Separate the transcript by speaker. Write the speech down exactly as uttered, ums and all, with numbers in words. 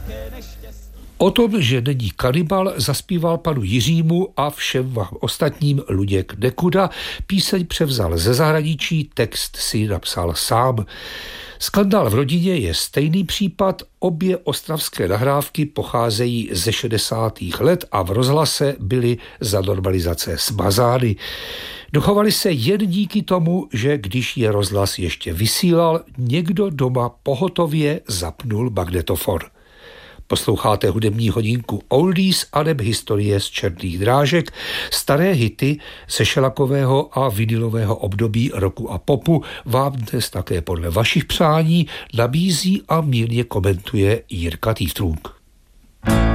Speaker 1: O tom, že není kanibal, zaspíval panu Jiřímu a všem vám ostatním Luděk Nekuda. Píseň převzal ze zahraničí, text si napsal sám. Skandál v rodině je stejný případ, obě ostravské nahrávky pocházejí ze šedesátých let a v rozhlase byly za normalizace smazány. Dochovaly se jen díky tomu, že když je rozhlas ještě vysílal, někdo doma pohotově zapnul magnetofon. Posloucháte hudební hodinku Oldies aneb historie z černých drážek, staré hity ze šelakového a vinylového období roku a popu vám dnes také podle vašich přání nabízí a mírně komentuje Jirka Týftrunk.